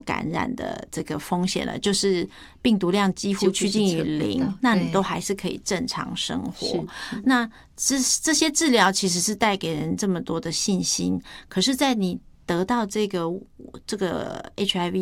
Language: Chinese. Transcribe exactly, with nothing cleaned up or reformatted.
感染的这个风险了，就是病毒量几乎趋近于零，那你都还是可以正常生活。那这这些治疗其实是带给人这么多的信心，可是在你得到这个这个 H I V